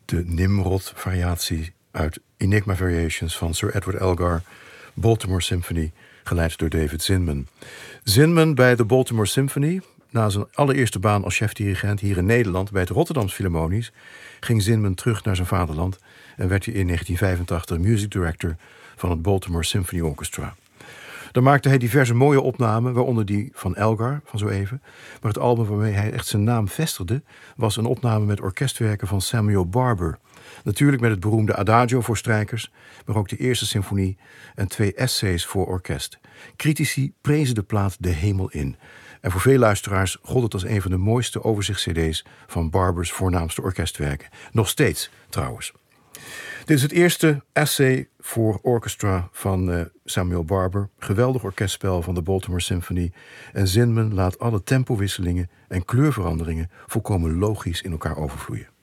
de Nimrod-variatie uit Enigma Variations van Sir Edward Elgar, Baltimore Symphony, geleid door David Zinman. Zinman bij de Baltimore Symphony, na zijn allereerste baan als chefdirigent hier in Nederland bij het Rotterdams Philharmonisch, ging Zinman terug naar zijn vaderland en werd hij in 1985 music director van het Baltimore Symphony Orchestra. Daar maakte hij diverse mooie opnamen, waaronder die van Elgar, van zo even. Maar het album waarmee hij echt zijn naam vestigde was een opname met orkestwerken van Samuel Barber. Natuurlijk met het beroemde Adagio voor strijkers, maar ook de eerste symfonie en 2 essays voor orkest. Critici prezen de plaat de hemel in. En voor veel luisteraars gold het als een van de mooiste overzichtscd's van Barbers voornaamste orkestwerken. Nog steeds, trouwens. Dit is het eerste essay voor orchestra van Samuel Barber. Geweldig orkestspel van de Baltimore Symphony. En Zinman laat alle tempowisselingen en kleurveranderingen volkomen logisch in elkaar overvloeien.